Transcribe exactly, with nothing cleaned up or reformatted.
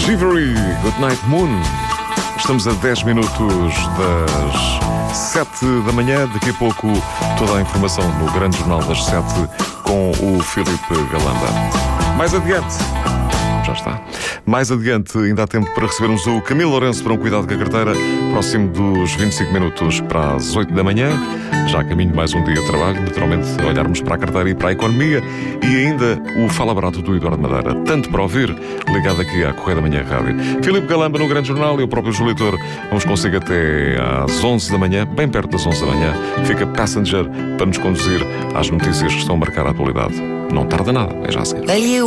Shivery, Good Night Moon. Estamos a dez minutos das sete da manhã. Daqui a pouco toda a informação no Grande Jornal das sete com o Filipe Galamba. Mais adiante, já está. Mais adiante ainda há tempo para recebermos o Camilo Lourenço para um cuidado com a carteira, próximo dos vinte e cinco minutos para as oito da manhã. Já a caminho de mais um dia de trabalho, naturalmente olharmos para a carteira e para a economia e ainda o Fala Barato do Eduardo Madeira. Tanto para ouvir, ligado aqui à Correia da Manhã Rádio. Filipe Galamba no Grande Jornal e o próprio Júlio Toro. Vamos consigo até às onze da manhã, bem perto das onze da manhã. Fica Passenger para nos conduzir às notícias que estão a marcar a atualidade. Não tarda nada, é já a seguir.